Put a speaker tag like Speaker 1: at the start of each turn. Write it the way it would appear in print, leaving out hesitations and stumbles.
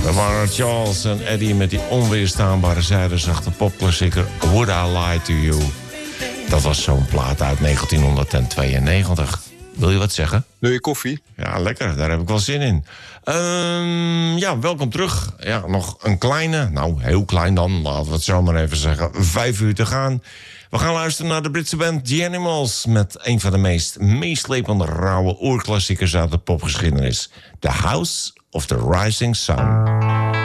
Speaker 1: Dat waren Charles en Eddie met die onweerstaanbare zijdezachte popklassieker Would I Lie to You. Dat was zo'n plaat uit 1992. Wil je wat zeggen?
Speaker 2: Wil je koffie?
Speaker 1: Ja, lekker. Daar heb ik wel zin in. Ja, welkom terug. Ja, nog een kleine, nou heel klein dan, laten we het zo maar even zeggen, 5 uur te gaan. We gaan luisteren naar de Britse band The Animals met een van de meest meeslepende rauwe oerklassiekers uit de popgeschiedenis. The House of the Rising Sun.